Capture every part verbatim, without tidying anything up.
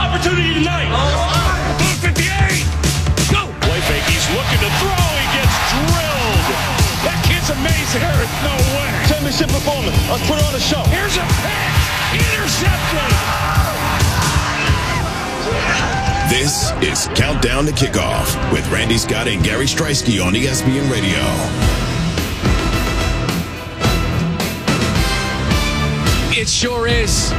opportunity tonight. Blue fifty-eight. Go. Play fake. He's looking to throw. He gets drilled. That kid's amazing. There is no way. Championship performance. Let's put on a show. Here's a pick. Intercepted. This is Countdown to Kickoff with Randy Scott and Gary Striewski on E S P N Radio. It sure is.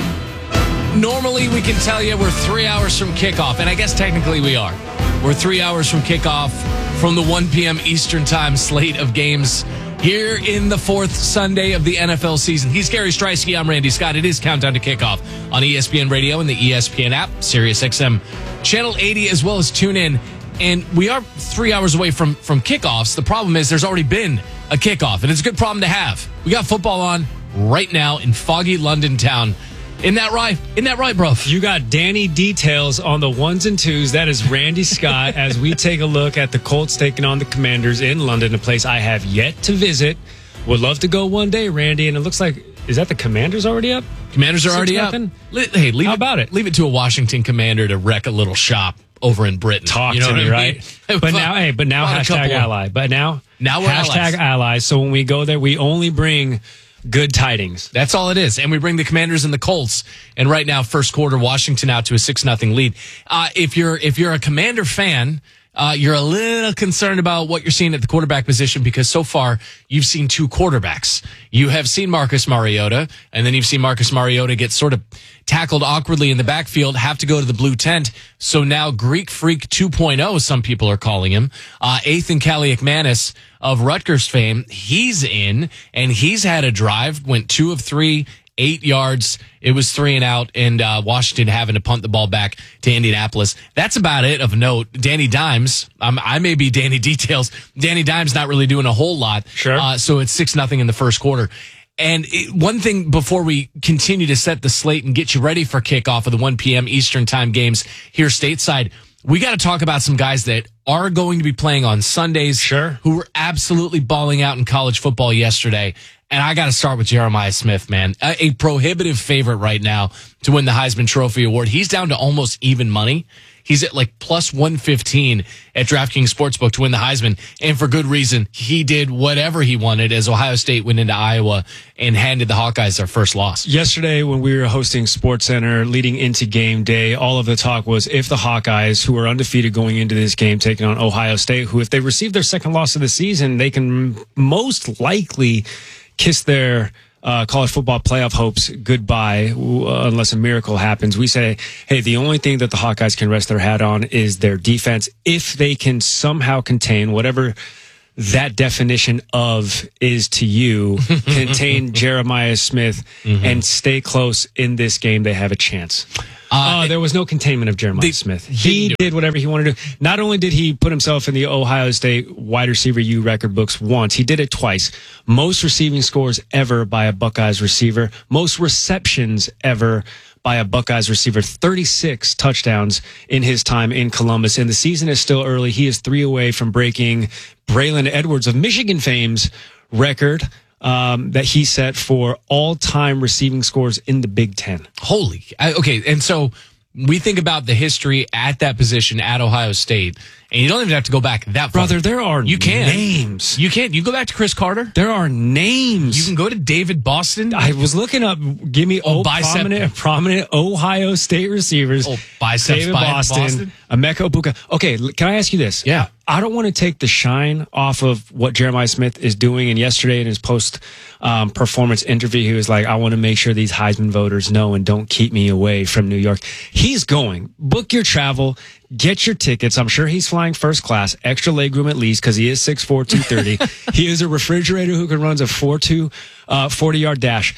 Normally, we can tell you we're three hours from kickoff, and I guess technically we are. We're three hours from kickoff from the one p.m. Eastern Time slate of games here in the fourth Sunday of the N F L season. He's Gary Striewski. I'm Randy Scott. It is Countdown to Kickoff on E S P N Radio and the E S P N app, Sirius X M Channel eighty, as well as TuneIn. And we are three hours away from, from kickoffs. The problem is there's already been a kickoff, and it's a good problem to have. We got football on right now in foggy London town. Isn't that right? Isn't that right, bro? You got Danny details on the ones and twos. That is Randy Scott as we take a look at the Colts taking on the Commanders in London, a place I have yet to visit. Would love to go one day, Randy. And it looks like, is that the Commanders already up? Commanders are Six already nothing? up. Hey, leave How it, about it? Leave it to a Washington Commander to wreck a little shop over in Britain. Talk you know to what me, I right? mean? But now, hey, but now Bought a hashtag couple of- ally. But now, Now we're hashtag allies. allies. So when we go there, we only bring good tidings. That's all it is. And we bring the Commanders and the Colts. And right now, first quarter, Washington out to a six nothing lead. Uh, if you're if you're a Commander fan, uh, you're a little concerned about what you're seeing at the quarterback position because so far you've seen two quarterbacks. You have seen Marcus Mariota, and then you've seen Marcus Mariota get sort of tackled awkwardly in the backfield, have to go to the blue tent. So now Greek Freak two point oh, some people are calling him. Uh, Ethan Kaliakmanis of Rutgers fame, he's in, and he's had a drive, went two of three, eight yards. It was three and out, and uh, Washington having to punt the ball back to Indianapolis. That's about it of note. Danny Dimes, um, I may be Danny Details. Danny Dimes not really doing a whole lot. Sure. Uh, so it's six nothing in the first quarter. And it, one thing before we continue to set the slate and get you ready for kickoff of the one p.m. Eastern Time games here stateside, we got to talk about some guys that are going to be playing on Sundays. Sure. Who were absolutely balling out in college football yesterday. And I got to start with Jeremiah Smith, man. A, a prohibitive favorite right now to win the Heisman Trophy Award. He's down to almost even money. He's at like plus one fifteen at DraftKings Sportsbook to win the Heisman. And for good reason. He did whatever he wanted as Ohio State went into Iowa and handed the Hawkeyes their first loss. Yesterday, when we were hosting SportsCenter leading into game day, all of the talk was if the Hawkeyes, who are undefeated going into this game, taking on Ohio State, who if they receive their second loss of the season, they can most likely kiss their Uh, college football playoff hopes goodbye uh, unless a miracle happens. We say, hey, the only thing that the Hawkeyes can rest their hat on is their defense. If they can somehow contain whatever that definition of is to you, contain Jeremiah Smith mm-hmm. and stay close in this game, they have a chance. Uh, uh, there was no containment of Jeremiah they, Smith. He did whatever he wanted to do. Not only did he put himself in the Ohio State wide receiver U record books once, he did it twice. Most receiving scores ever by a Buckeyes receiver. Most receptions ever by a Buckeyes receiver. thirty-six touchdowns in his time in Columbus. And the season is still early. He is three away from breaking Braylon Edwards of Michigan fame's record. Um, that he set for all-time receiving scores in the Big Ten. Holy. I, okay, and so we think about the history at that position at Ohio State, and you don't even have to go back that far. Brother, there are you can. names. You can't. You go back to Chris Carter. There are names. You can go to David Boston. I was looking up, give me oh, oh, bicep. prominent, prominent Ohio State receivers. Oh, biceps David by Boston, Boston. Emeka Egbuka. Okay, can I ask you this? Yeah. I don't want to take the shine off of what Jeremiah Smith is doing. And yesterday in his post um, performance interview, he was like, I want to make sure these Heisman voters know and don't keep me away from New York. He's going. Book your travel. Get your tickets. I'm sure he's flying first class, extra legroom at least, because he is six four, two thirty. He is a refrigerator who can run a four two, uh, forty-yard dash.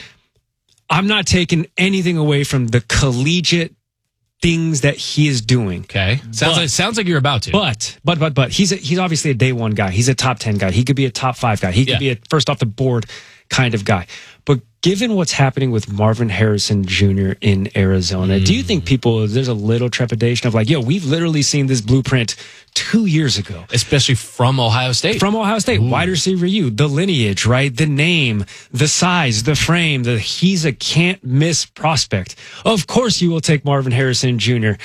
I'm not taking anything away from the collegiate things that he is doing. Okay. Sounds but, like sounds like you're about to. But but but but he's a, he's obviously a day one guy. He's a top ten guy. He could be a top five guy. He could yeah. be a first off the board kind of guy. But given what's happening with Marvin Harrison Junior in Arizona, mm. do you think people, there's a little trepidation of like, yo, we've literally seen this blueprint two years ago. Especially from Ohio State. From Ohio State. Ooh. Wide receiver you, the lineage, right? The name, the size, the frame, the he's a can't miss prospect. Of course you will take Marvin Harrison Junior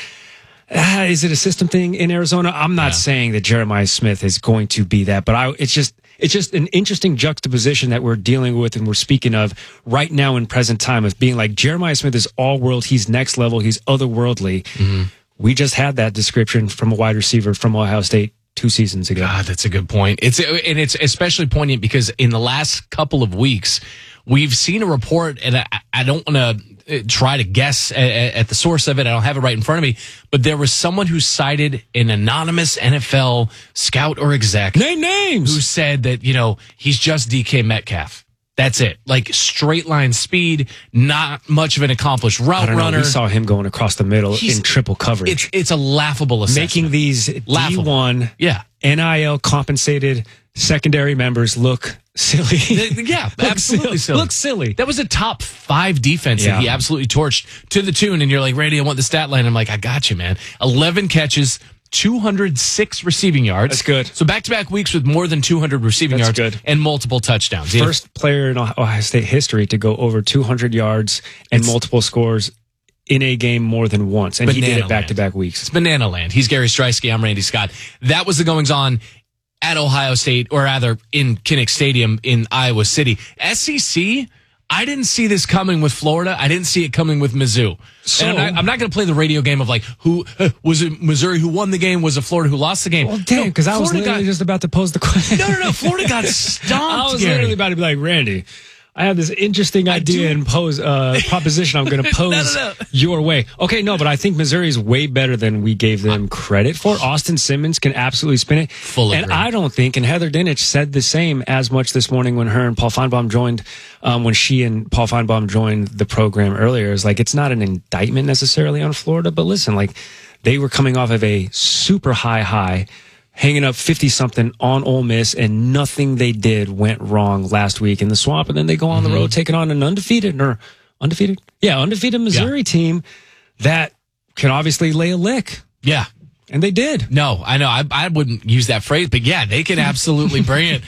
Uh, is it a system thing in Arizona? I'm not yeah. saying that Jeremiah Smith is going to be that, but I, it's just, it's just an interesting juxtaposition that we're dealing with and we're speaking of right now in present time of being like Jeremiah Smith is all world. He's next level. He's otherworldly. Mm-hmm. We just had that description from a wide receiver from Ohio State two seasons ago. God, that's a good point. It's, and it's especially poignant because in the last couple of weeks, we've seen a report, and I, I don't want to try to guess at, at the source of it. I don't have it right in front of me, but there was someone who cited an anonymous N F L scout or exec. Name names. Who said that, you know, he's just D K Metcalf. That's it. Like straight line speed, not much of an accomplished route I don't know. runner. We saw him going across the middle He's, in triple coverage. It's, it's a laughable assessment. Making these laughable. D one yeah. N I L compensated secondary members look silly. Yeah, look absolutely silly. silly. Look silly. That was a top five defense yeah. that he absolutely torched to the tune. And you're like, Randy, I want the stat line. I'm like, I got you, man. eleven catches, two hundred six receiving yards. That's good. So back-to-back weeks with more than two hundred receiving That's yards good. and multiple touchdowns. First yeah. player in Ohio State history to go over two hundred yards and it's, multiple scores in a game more than once. And he did it back-to-back weeks. It's banana land. He's Gary Streisky. I'm Randy Scott. That was the goings-on at Ohio State, or rather in Kinnick Stadium in Iowa City. S E C, I didn't see this coming with Florida. I didn't see it coming with Mizzou. So, and I'm not, not going to play the radio game of like, who uh, was it Missouri who won the game? Was it Florida who lost the game? Well, damn, because no, I was literally got, just about to pose the question. No, no, no. Florida got stomped. I was Gary. literally about to be like, Randy, I have this interesting idea and pose uh, proposition I'm going to pose no, no, no. your way. Okay, no, but I think Missouri is way better than we gave them credit for. Austin Simmons can absolutely spin it. Full and agree. I don't think, and Heather Dinich said the same as much this morning when her and Paul Feinbaum joined, um, when she and Paul Feinbaum joined the program earlier. Is like, it's not an indictment necessarily on Florida, but listen, like they were coming off of a super high high, hanging up fifty-something on Ole Miss, and nothing they did went wrong last week in the Swamp. And then they go on mm-hmm. the road taking on an undefeated, or undefeated? Yeah, undefeated Missouri yeah. team that can obviously lay a lick. Yeah. And they did. No, I know. I, I wouldn't use that phrase, but yeah, they can absolutely bring it.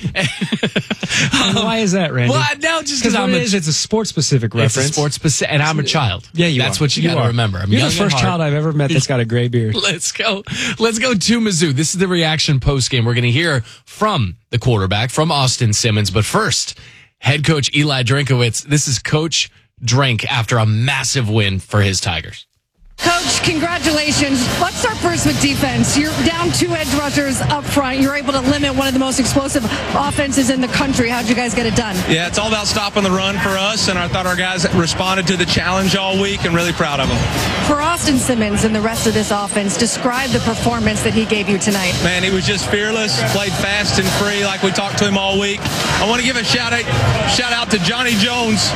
um, Why is that, Randy? Well, no, just because I'm it a, is, it's a sports specific reference. It's a sports specific, and I'm a child. Yeah, you That's are. what you, you got to remember. I'm You're young the first child I've ever met that's got a gray beard. Let's go. Let's go to Mizzou. This is the reaction post game. We're going to hear from the quarterback, from Austin Simmons. But first, head coach Eli Drinkowitz. This is Coach Drink after a massive win for his Tigers. Coach, congratulations. Let's start first with defense. You're down two edge rushers up front. You're able to limit one of the most explosive offenses in the country. How'd you guys get it done? Yeah, it's all about stopping the run for us, and I thought our guys responded to the challenge all week, and really proud of them. For Austin Simmons and the rest of this offense, describe the performance that he gave you tonight. Man, he was just fearless, played fast and free like we talked to him all week. I want to give a shout out, shout out to Johnny Jones.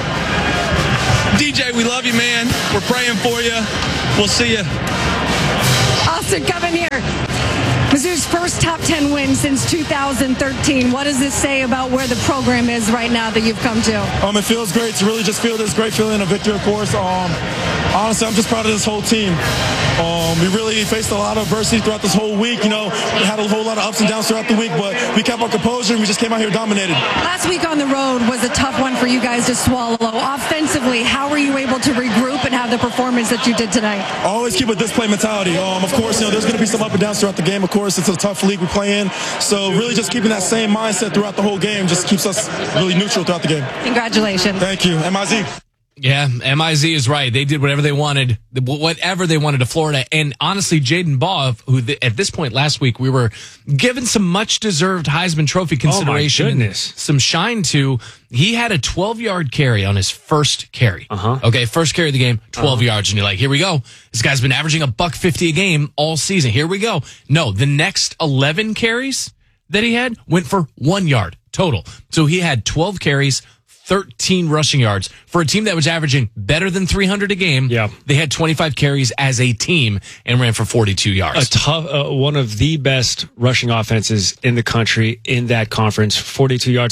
D J, we love you, man. We're praying for you. We'll see you. Austin, come in here. Mizzou's first top ten win since two thousand thirteen. What does this say about where the program is right now that you've come to? Um, it feels great to really just feel this great feeling of victory, of course. Um, honestly, I'm just proud of this whole team. Um, we really faced a lot of adversity throughout this whole week. You know, we had a whole lot of ups and downs throughout the week, but we kept our composure and we just came out here dominated. Last week on the road was a tough one for you guys to swallow. Offensively, how were you able to regroup and have the performance that you did tonight? Always keep a display mentality. Um, of course, you know, there's going to be some up and downs throughout the game. Of course, it's a tough league we play in. So really just keeping that same mindset throughout the whole game just keeps us really neutral throughout the game. Congratulations. Thank you. M I Z. Yeah, M I Z is right. They did whatever they wanted, whatever they wanted to Florida. And honestly, Jaden Baugh, who the, at this point last week we were given some much-deserved Heisman Trophy consideration, oh my goodness. some shine to, he had a twelve-yard carry on his first carry. Uh-huh. Okay, first carry of the game, twelve uh-huh. yards. And you're like, here we go. This guy's been averaging a buck fifty a game all season. Here we go. No, the next eleven carries that he had went for one yard total. So he had twelve carries, thirteen rushing yards for a team that was averaging better than three hundred a game. Yeah. They had twenty-five carries as a team and ran for forty-two yards. A tough, uh, one of the best rushing offenses in the country in that conference, forty-two yards.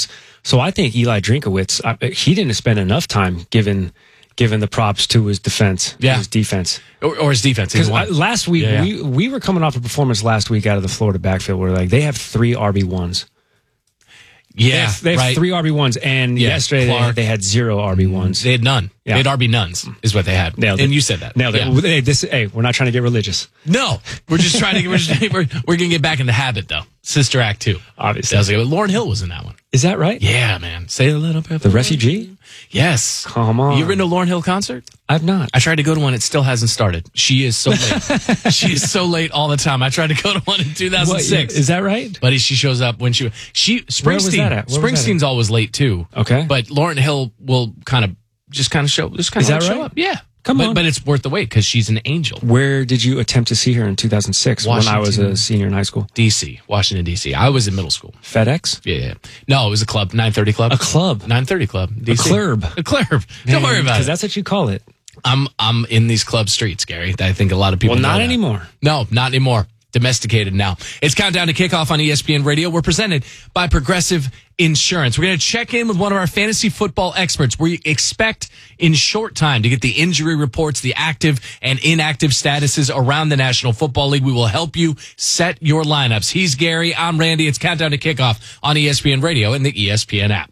So I think Eli Drinkowitz, I, he didn't spend enough time given given the props to his defense, yeah. his defense. Or, or his defense. Because last week, yeah, yeah. we we were coming off a performance last week out of the Florida backfield where like they have three R B ones. Yeah, they have, they have right. three R B ones, and yeah, yesterday they, they had zero R B ones. They had none. Yeah. They had R B nuns, is what they had. Nailed and it. you said that. Nailed yeah. it. Hey, this, hey, we're not trying to get religious. No, we're just trying to. We're, just, we're, we're going to get back in the habit, though. Sister Act two, obviously. That was like, Lauryn Hill was in that one. Is that right? Yeah, man. Say a little bit. The refugee. Yes. Come on. You ever been to a Lauryn Hill concert? I've not. I tried to go to one. It still hasn't started. She is so late. She is so late all the time. I tried to go to one in two thousand six. What, is that right? But she shows up when she she Springsteen. Where was that at? Where was Springsteen's that at? always late too. Okay. But Lauryn Hill will kind of just kind of show. Just kind Is of that like right? show up. Yeah. Come but, on. But it's worth the wait because she's an angel. Where did you attempt to see her in two thousand six when I was a senior in high school? D C, Washington, D C. I was in middle school. FedEx? Yeah, yeah. No, it was a club, nine thirty Club. A club? nine thirty Club, D C. A club. A club. Don't worry about it. Because that's what you call it. I'm I'm in these club streets, Gary. I think a lot of people Well, know not that. anymore. No, not anymore. Domesticated now. It's Countdown to Kickoff on E S P N Radio. We're presented by Progressive Insurance. We're going to check in with one of our fantasy football experts. We expect in short time to get the injury reports, the active and inactive statuses around the National Football League. We will help you set your lineups. He's Gary. I'm Randy. It's Countdown to Kickoff on E S P N Radio and the E S P N app.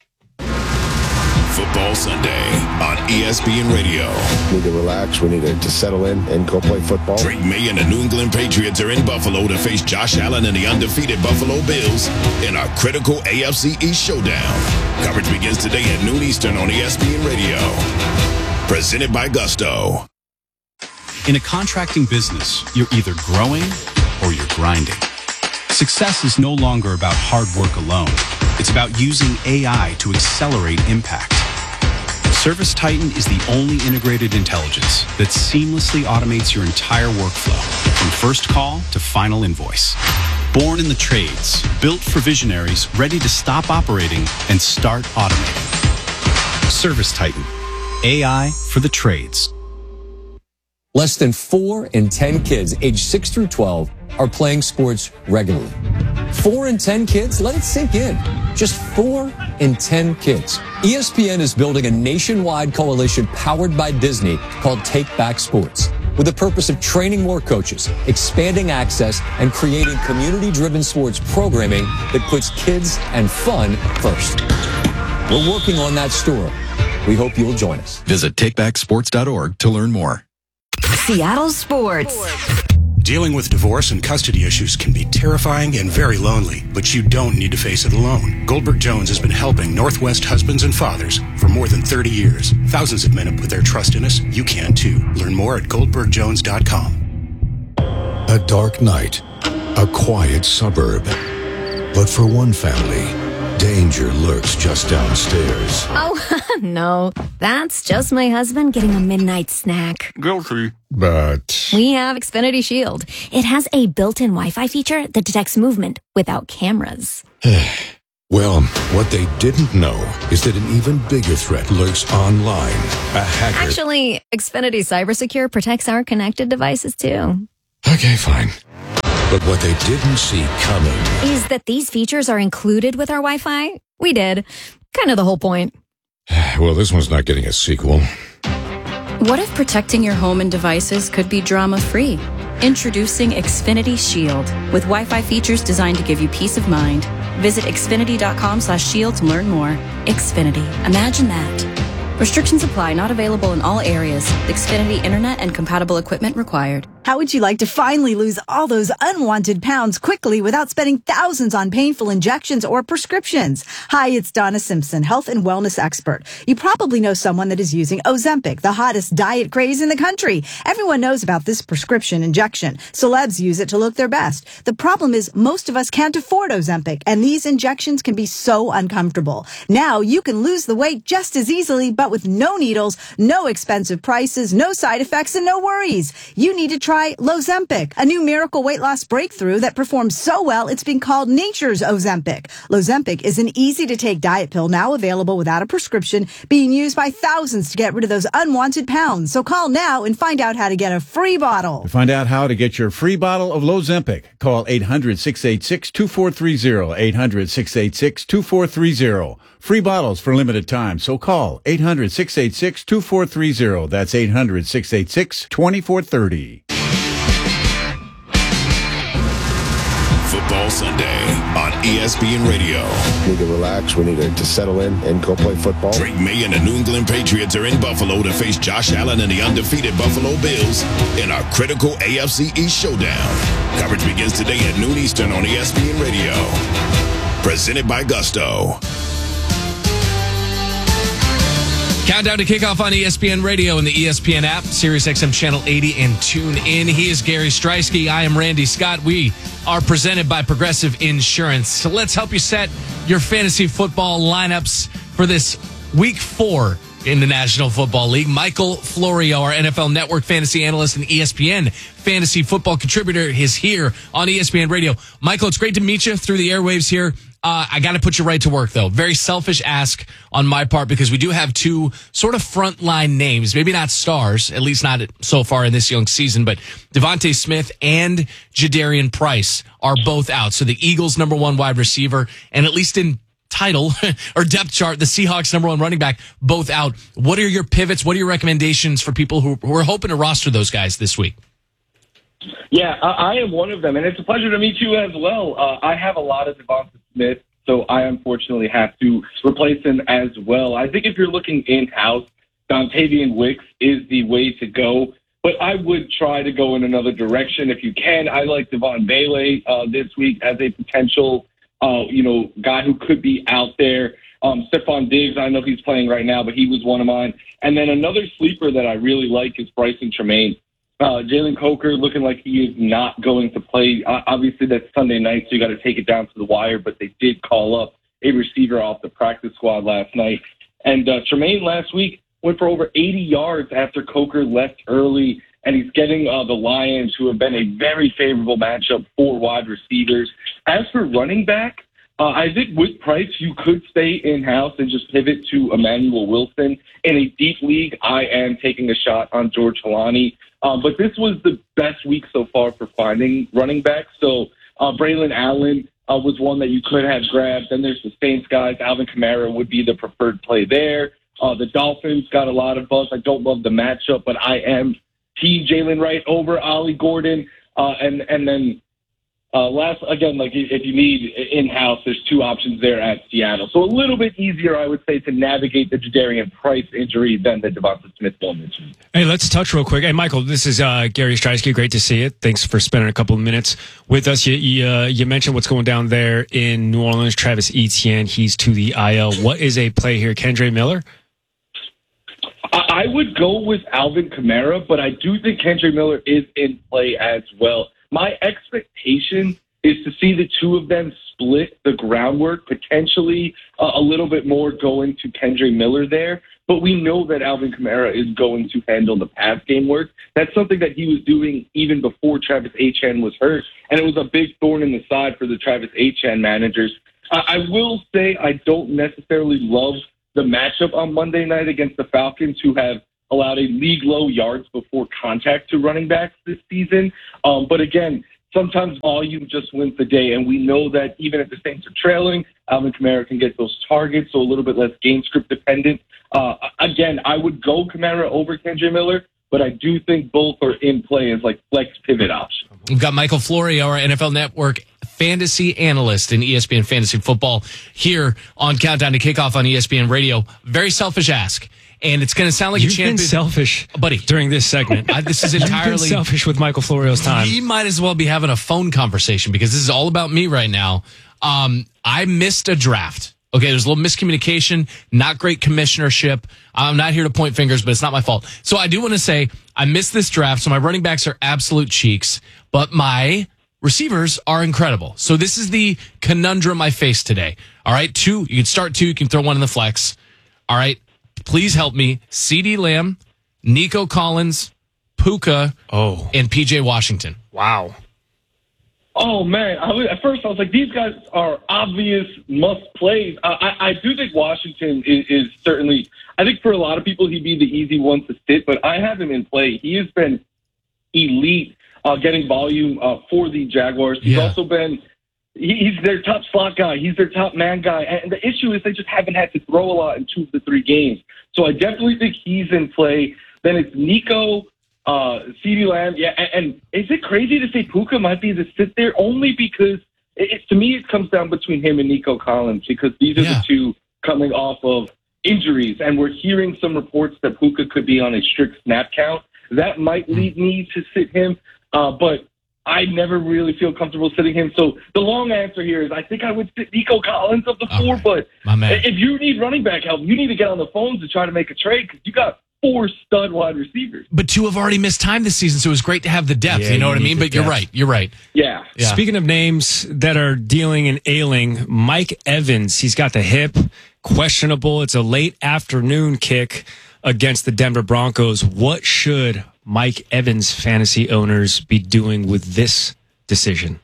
Football Sunday on E S P N Radio. We need to relax. We need to, to settle in and go play football. Drake May and the New England Patriots are in Buffalo to face Josh Allen and the undefeated Buffalo Bills in a critical A F C East showdown. Coverage begins today at noon Eastern on E S P N Radio. Presented by Gusto. In a contracting business, you're either growing or you're grinding. Success is no longer about hard work alone. It's about using A I to accelerate impact. ServiceTitan is the only integrated intelligence that seamlessly automates your entire workflow, from first call to final invoice. Born in the trades, built for visionaries ready to stop operating and start automating. ServiceTitan, A I for the trades. Less than four in ten kids aged six through twelve are playing sports regularly. Four in ten kids? Let it sink in. Just four in ten kids. E S P N is building a nationwide coalition powered by Disney called Take Back Sports, with the purpose of training more coaches, expanding access, and creating community-driven sports programming that puts kids and fun first. We're working on that story. We hope you'll join us. Visit take back sports dot org to learn more. Seattle Sports. Dealing with divorce and custody issues can be terrifying and very lonely, but you don't need to face it alone. Goldberg Jones has been helping Northwest husbands and fathers for more than thirty years. Thousands of men have put their trust in us. You can too. Learn more at goldberg jones dot com. A dark night, a quiet suburb. But for one family, danger lurks just downstairs. Oh, no. That's just my husband getting a midnight snack. Guilty. But We have Xfinity Shield. It has a built-in Wi-Fi feature that detects movement without cameras. well, what they didn't know is that an even bigger threat lurks online. A hacker. Actually, Xfinity CyberSecure protects our connected devices too. Okay, fine. But what they didn't see coming is that these features are included with our Wi-Fi. We did. Kind of the whole point. Well, this one's not getting a sequel. What if protecting your home and devices could be drama-free? Introducing Xfinity Shield, with Wi-Fi features designed to give you peace of mind. Visit xfinity dot com slash shield to learn more. Xfinity. Imagine that. Restrictions apply. Not available in all areas. Xfinity Internet and compatible equipment required. How would you like to finally lose all those unwanted pounds quickly without spending thousands on painful injections or prescriptions? Hi, it's Donna Simpson, health and wellness expert. You probably know someone that is using Ozempic, the hottest diet craze in the country. Everyone knows about this prescription injection. Celebs use it to look their best. The problem is most of us can't afford Ozempic, and these injections can be so uncomfortable. Now you can lose the weight just as easily, but with no needles, no expensive prices, no side effects, and no worries. You need to try Try Lozempic, a new miracle weight loss breakthrough that performs so well it's been called nature's Ozempic. Lozempic is an easy-to-take diet pill now available without a prescription, being used by thousands to get rid of those unwanted pounds. So call now and find out how to get a free bottle. To find out how to get your free bottle of Lozempic, call eight hundred, six eight six, two four three zero, eight hundred, six eight six, two four three zero. Free bottles for limited time, so call eight hundred, six eight six, two four three zero. That's eight hundred, six eight six, two four three zero. Football Sunday on E S P N Radio. We need to relax. We need to, to settle in and go play football. Drake May and the New England Patriots are in Buffalo to face Josh Allen and the undefeated Buffalo Bills in our critical A F C East showdown. Coverage begins today at noon Eastern on E S P N Radio. Presented by Gusto. Countdown to kickoff on E S P N Radio and the E S P N app, Sirius X M Channel eighty, and tune in. He is Gary Striewski. I am Randy Scott. We are presented by Progressive Insurance. So let's help you set your fantasy football lineups for this week four in the National Football League. Michael Florio, our N F L Network fantasy analyst and E S P N fantasy football contributor, is here on E S P N Radio. Michael, it's great to meet you through the airwaves here. Uh, I got to put you right to work, though. Very selfish ask on my part because we do have two sort of frontline names, maybe not stars, at least not so far in this young season, but Devontae Smith and Jadarian Price are both out. So the Eagles' number one wide receiver, and at least in title or depth chart, the Seahawks' number one running back, both out. What are your pivots? What are your recommendations for people who, who are hoping to roster those guys this week? Yeah, I, I am one of them, and it's a pleasure to meet you as well. Uh, I have a lot of Devonta Smith, so I unfortunately have to replace him as well. I think if you're looking in-house, Dontavian Wicks is the way to go, but I would try to go in another direction if you can. I like Devon Bailey uh, this week as a potential, uh, you know, guy who could be out there. Um, Stephon Diggs, I know he's playing right now, but he was one of mine. And then another sleeper that I really like is Bryson Tremaine. Uh, Jalen Coker looking like he is not going to play. Uh, obviously, that's Sunday night, so you got to take it down to the wire, but they did call up a receiver off the practice squad last night. And uh, Tremaine last week went for over eighty yards after Coker left early, and he's getting uh, the Lions, who have been a very favorable matchup for wide receivers. As for running back, uh, I think with Price, you could stay in-house and just pivot to Emmanuel Wilson. In a deep league, I am taking a shot on George Holani. Um, but this was the best week so far for finding running backs. So uh, Braylon Allen uh, was one that you could have grabbed. Then there's the Saints guys. Alvin Kamara would be the preferred play there. Uh, the Dolphins got a lot of buzz. I don't love the matchup, but I am team Jalen Wright over Ollie Gordon. Uh, and, and then uh, last, again, like if you need in-house, there's two options there at Seattle. So a little bit easier, I would say, to navigate the Jadarian Price injury than the Devonta Smith one mentioned. Hey, let's touch real quick. Hey, Michael, this is uh, Gary Striewski. Great to see you. Thanks for spending a couple of minutes with us. You you, uh, you mentioned what's going down there in New Orleans. Travis Etienne, he's to the I L. What is a play here? Kendre Miller? I would go with Alvin Kamara, but I do think Kendre Miller is in play as well. My expectation is to see the two of them split the groundwork, potentially uh, a little bit more going to Kendre Miller there. But we know that Alvin Kamara is going to handle the pass game work. That's something that he was doing even before Travis Etienne was hurt, and it was a big thorn in the side for the Travis Etienne managers. Uh, I will say I don't necessarily love the matchup on Monday night against the Falcons, who have allowed a league-low yards before contact to running backs this season. Um, but again, sometimes volume just wins the day, and we know that even if the Saints are trailing, Alvin Kamara can get those targets, so a little bit less game script dependent. Uh, again, I would go Kamara over Kendre Miller, but I do think both are in play as like flex pivot options. We've got Michael Florio, our N F L Network fantasy analyst in E S P N Fantasy Football, here on Countdown to Kickoff on E S P N Radio. Very selfish ask. And it's going to sound like You've a champion. Been selfish, buddy, during this segment. I, this is entirely You've been selfish with Michael Florio's time. We might as well be having a phone conversation because this is all about me right now. Um, I missed a draft. Okay, there's a little miscommunication, not great commissionership. I'm not here to point fingers, but it's not my fault. So I do want to say I missed this draft, so my running backs are absolute cheeks, but my receivers are incredible. So this is the conundrum I face today. All right, two, you can start two, you can throw one in the flex. All right. Please help me. CeeDee Lamb, Nico Collins, Puka oh. and P J Washington. Wow. Oh, man. I was, at first, I was like, these guys are obvious must-plays. I, I, I do think Washington is, is certainly – I think for a lot of people, he'd be the easy one to sit, but I have him in play. He has been elite uh, getting volume uh, for the Jaguars. He's yeah. also been – he's their top slot guy. He's their top man guy. And the issue is they just haven't had to throw a lot in two of the three games. So I definitely think he's in play. Then it's Nico – Uh, CeeDee Lamb, yeah, and, and is it crazy to say Puka might be the sit there? Only because, it, it, to me, it comes down between him and Nico Collins, because these are yeah. the two coming off of injuries, and we're hearing some reports that Puka could be on a strict snap count. That might lead me to sit him, uh, but I never really feel comfortable sitting him. So the long answer here is I think I would sit Nico Collins of the four, right. but My man. if you need running back help, you need to get on the phones to try to make a trade, because you got four stud wide receivers. But two have already missed time this season, so it was great to have the depth. Yeah, you know you what I mean? But depth. you're right. You're right. Yeah. yeah. Speaking of names that are dealing and ailing, Mike Evans, he's got the hip, questionable. It's a late afternoon kick against the Denver Broncos. What should Mike Evans fantasy owners be doing with this decision?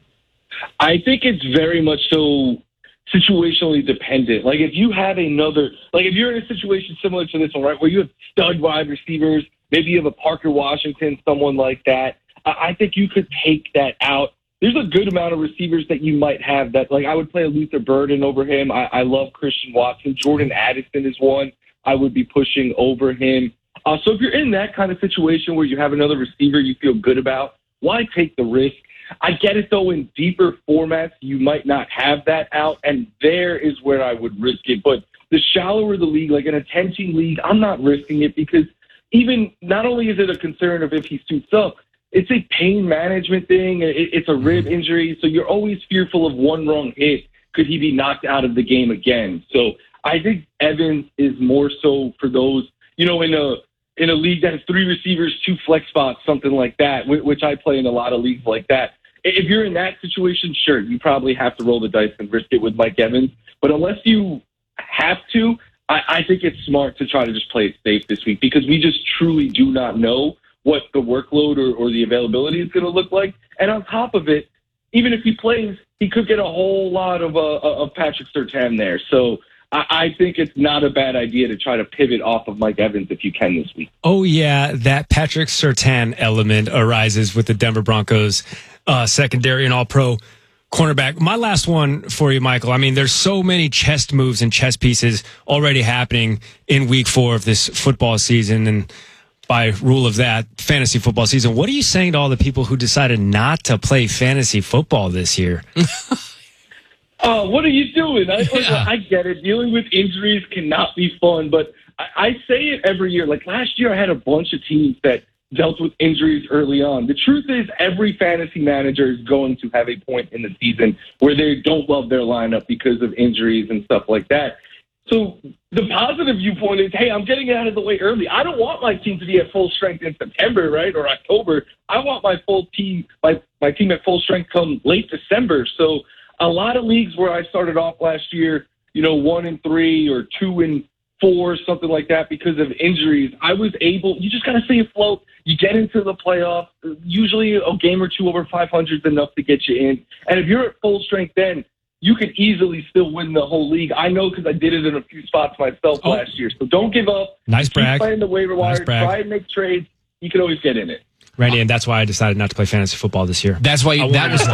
I think it's very much so situationally dependent. Like if you have another, like if you're in a situation similar to this one, right, where you have stud wide receivers, maybe you have a Parker Washington, someone like that, I think you could take that out. There's a good amount of receivers that you might have that, like I would play a Luther Burden over him. I, I love Christian Watson. Jordan Addison is one I would be pushing over him. Uh, so if you're in that kind of situation where you have another receiver you feel good about, why take the risk? I get it, though, in deeper formats, you might not have that out, and there is where I would risk it. But the shallower the league, like in a ten-team league, I'm not risking it, because even not only is it a concern of if he suits up, it's a pain management thing. It, it's a rib injury, so you're always fearful of one wrong hit. Could he be knocked out of the game again? So I think Evans is more so for those, you know, in a in a league that has three receivers, two flex spots, something like that, which I play in a lot of leagues like that. If you're in that situation, sure, you probably have to roll the dice and risk it with Mike Evans. But unless you have to, I, I think it's smart to try to just play it safe this week, because we just truly do not know what the workload or, or the availability is going to look like. And on top of it, even if he plays, he could get a whole lot of, uh, of Patrick Surtain there. So I think it's not a bad idea to try to pivot off of Mike Evans if you can this week. Oh, yeah, that Patrick Surtain element arises with the Denver Broncos uh, secondary and all-pro cornerback. My last one for you, Michael. I mean, there's so many chest moves and chess pieces already happening in week four of this football season, and by rule of that, fantasy football season. What are you saying to all the people who decided not to play fantasy football this year? Oh, what are you doing? I, Yeah. I get it. Dealing with injuries cannot be fun, but I, I say it every year. Like last year, I had a bunch of teams that dealt with injuries early on. The truth is, every fantasy manager is going to have a point in the season where they don't love their lineup because of injuries and stuff like that. So the positive viewpoint is, hey, I'm getting it out of the way early. I don't want my team to be at full strength in September, right, or October. I want my full team, my my team at full strength come late December. So a lot of leagues where I started off last year, you know, one and three or two and four, something like that, because of injuries, I was able, you just got to stay afloat. You get into the playoffs. Usually a game or two over five hundred is enough to get you in. And if you're at full strength then, you could easily still win the whole league. I know because I did it in a few spots myself oh. last year. So don't give up. Nice Keep brag. playing the waiver wire. Nice brag. Try and make trades. You can always get in it. Randy, and that's why I decided not to play fantasy football this year. That's why you, that was